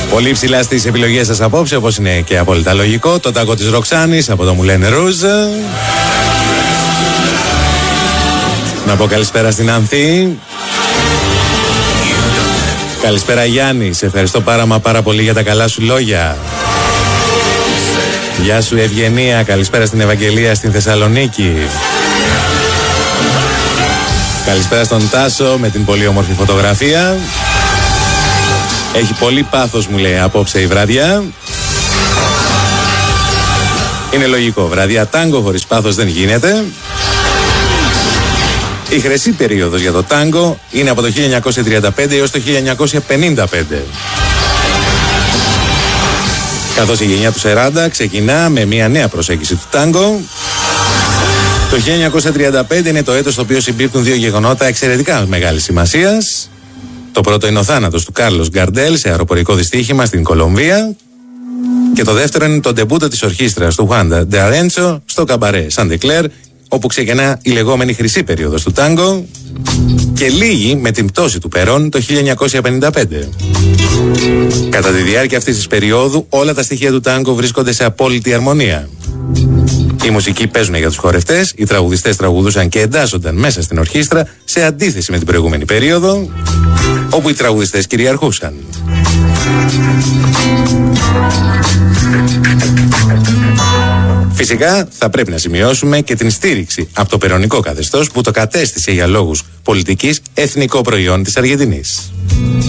Πολύ ψηλά στις επιλογές σας απόψε, όπως είναι και απόλυτα λογικό, το τάγκο της Ροξάνης από το Μου λένε Ρουζ. Να πω καλησπέρα στην Ανθή. Καλησπέρα Γιάννη, σε ευχαριστώ πάρα πολύ για τα καλά σου λόγια. Γεια σου Ευγενία, καλησπέρα στην Ευαγγελία στην Θεσσαλονίκη. Καλησπέρα στον Τάσο με την πολύ όμορφη φωτογραφία. Έχει πολύ πάθος μου λέει απόψε η βραδιά. Είναι λογικό, βραδιά τάγκο χωρίς πάθος δεν γίνεται. Η χρυσή περίοδος για το τάγκο είναι από το 1935 έως το 1955. Καθώς η γενιά του 40 ξεκινά με μια νέα προσέγγιση του τάγκο. Το 1935 είναι το έτος στο οποίο συμπίπτουν δύο γεγονότα εξαιρετικά μεγάλης σημασίας. Το πρώτο είναι ο θάνατος του Κάρλος Γκαρντέλ σε αεροπορικό δυστύχημα στην Κολομβία. Και το δεύτερο είναι το ντεμπούτο της ορχήστρας του Χουάντα Ντε Αρέντσο στο καμπαρέ Σαντεκλέρ, όπου ξεκινά η λεγόμενη χρυσή περίοδος του τάγκο και λύγει με την πτώση του Περόν το 1955. Κατά τη διάρκεια αυτής της περίοδου όλα τα στοιχεία του τάγκο βρίσκονται σε απόλυτη αρμονία. Οι μουσικοί παίζουν για τους χορευτές, οι τραγουδιστές τραγουδούσαν και εντάσσονταν μέσα στην ορχήστρα, σε αντίθεση με την προηγούμενη περίοδο, όπου οι τραγουδιστές κυριαρχούσαν. Φυσικά θα πρέπει να σημειώσουμε και την στήριξη από το περονικό καθεστώς που το κατέστησε για λόγους πολιτικής εθνικό προϊόν της Αργεντινής.